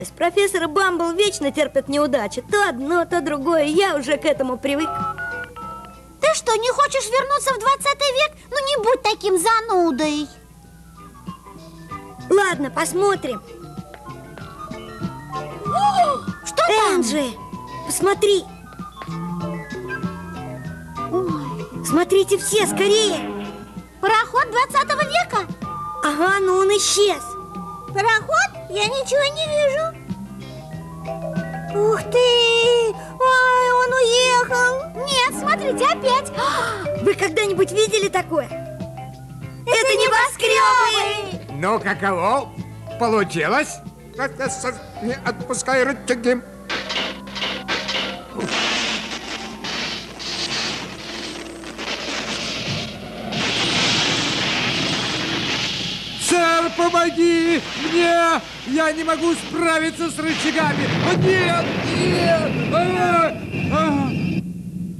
Профессор Бамбл вечно терпит неудачи. То одно, то другое. Я уже к этому привык. Ты что, не хочешь вернуться в 20 век? Ну не будь таким занудой. Ладно, посмотрим. Что там? Энджи, посмотри. Ой, Смотрите все, скорее. пароход 20 века? Ага, ну он исчез. Пароход? Я ничего не вижу. Ух ты! Ой, он уехал. Нет, смотрите, опять. Вы когда-нибудь видели такое? Это небоскребы! Ну, каково? Получилось? Профессор, не отпускай рычаги. Сэр, помоги мне! Я не могу справиться с рычагами! О, нет! Нет!